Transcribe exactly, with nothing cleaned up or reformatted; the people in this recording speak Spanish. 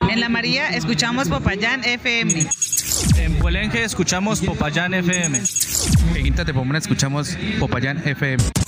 En La María escuchamos Popayán F M. En Puelenque escuchamos Popayán F M. En Quinta de Pomona escuchamos Popayán F M.